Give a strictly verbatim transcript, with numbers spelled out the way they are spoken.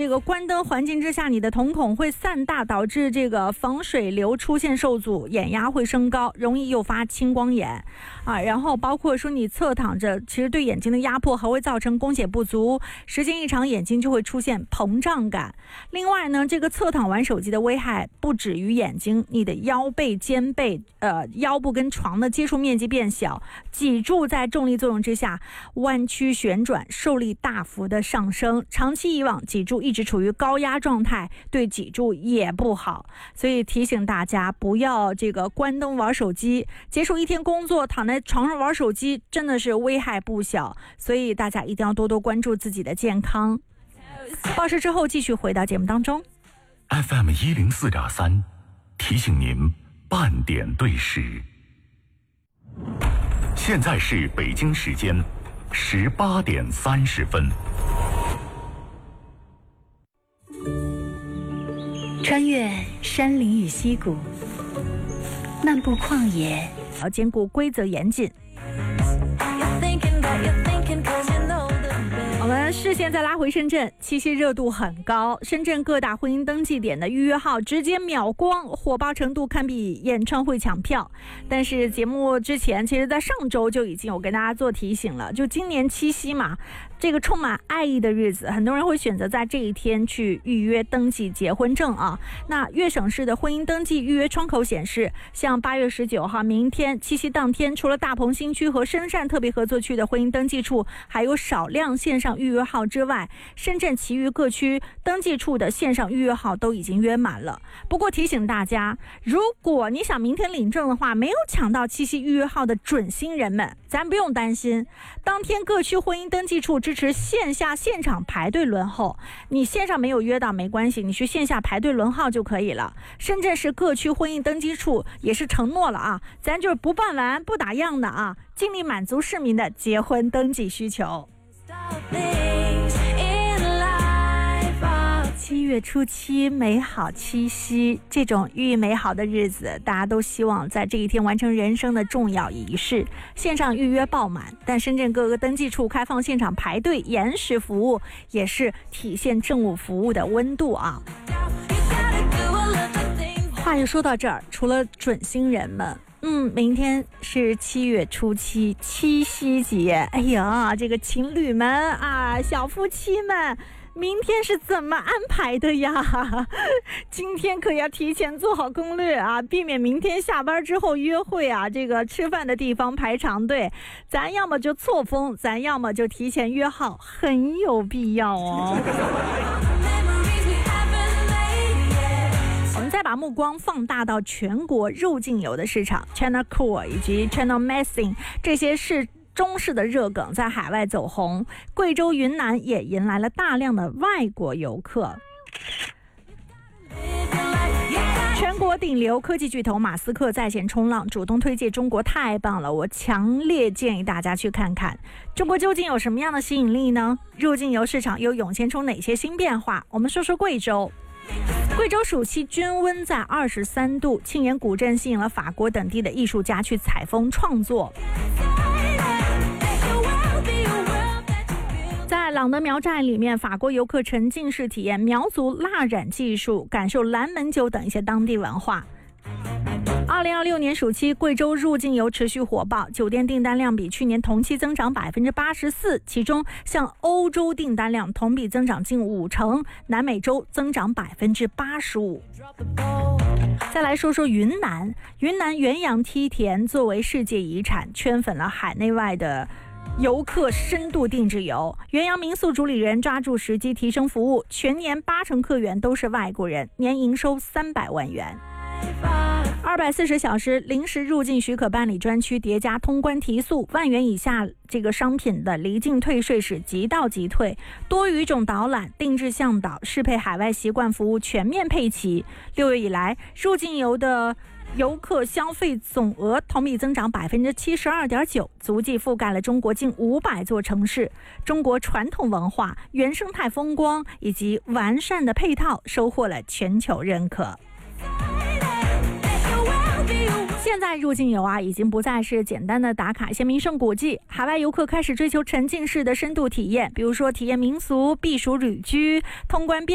这个关灯环境之下，你的瞳孔会散大，导致这个防水流出现受阻，眼压会升高，容易诱发青光眼啊。然后包括说你侧躺着，其实对眼睛的压迫还会造成供血不足，时间一长眼睛就会出现膨胀感。另外呢，这个侧躺玩手机的危害不止于眼睛，你的腰背、肩背、呃腰部跟床的接触面积变小，脊柱在重力作用之下弯曲旋转，受力大幅的上升，长期以往脊柱一直处于高压状态，对脊柱也不好。所以提醒大家不要这个关灯玩手机，结束一天工作躺在床上玩手机真的是危害不小，所以大家一定要多多关注自己的健康。报时之后继续回到节目当中。 F M 一零四点三提醒您半点对时，现在是北京时间十八点三十分。 穿越山林与溪谷，漫步旷野， 要兼顾规则严谨。我们视线再拉回深圳，七夕热度很高，深圳各大婚姻登记点的预约号直接秒光，火爆程度堪比演唱会抢票。但是节目之前，其实在上周就已经有跟大家做提醒了，就今年七夕嘛，这个充满爱意的日子，很多人会选择在这一天去预约登记结婚证啊。那粤省市的婚姻登记预约窗口显示，像八月十九号明天七夕当天，除了大鹏新区和深汕特别合作区的婚姻登记处还有少量线上预约号之外，深圳其余各区登记处的线上预约号都已经约满了。不过提醒大家，如果你想明天领证的话，没有抢到七夕预约号的准新人们，咱不用担心，当天各区婚姻登记处支持线下现场排队轮候，你线上没有约到没关系，你去线下排队轮号就可以了。深圳市各区婚姻登记处也是承诺了啊，咱就是不办完不打烊的啊，尽力满足市民的结婚登记需求。七月初七，美好七夕，这种寓意美好的日子，大家都希望在这一天完成人生的重要仪式。线上预约爆满，但深圳各个登记处开放现场排队延时服务，也是体现政务服务的温度啊。话又说到这儿，除了准新人们，嗯，明天是七月初七，七夕节。哎呀，这个情侣们啊，小夫妻们，明天是怎么安排的呀？今天可要提前做好攻略啊，避免明天下班之后约会啊，这个吃饭的地方排长队。咱要么就错峰，咱要么就提前约号，很有必要哦。我们再把目光放大到全国入境游的市场 ，China Cool 以及 China Messing 这些是中式的热梗在海外走红，贵州云南也迎来了大量的外国游客。全国顶流科技巨头马斯克在线冲浪，主动推荐中国太棒了，我强烈建议大家去看看。中国究竟有什么样的吸引力呢？入境游市场又涌现出哪些新变化？我们说说贵州。贵州暑期均温在二十三度，庆岩古镇吸引了法国等地的艺术家去采风创作。在朗德苗寨里面，法国游客沉浸式体验苗族蜡染技术，感受蓝门酒等一些当地文化。二零二六年暑期，贵州入境游持续火爆，酒店订单量比去年同期增长百分之八十四，其中像欧洲订单量同比增长近五成，南美洲增长百分之八十五。再来说说云南，云南元阳梯田作为世界遗产，圈粉了海内外的游客深度定制游。元阳民宿主理人抓住时机提升服务，全年八成客源都是外国人，年营收三百万元。二百四十小时临时入境许可办理专区叠加通关提速，万元以下这个商品的离境退税是即到即退，多语种导览、定制向导、适配海外习惯服务全面配齐。六月以来，入境游的游客消费总额同比增长百分之七十二点九，足迹覆盖了中国近五百座城市。中国传统文化、原生态风光以及完善的配套收获了全球认可。现在入境游啊，已经不再是简单的打卡一些名胜古迹，海外游客开始追求沉浸式的深度体验，比如说体验民俗、避暑旅居、通关便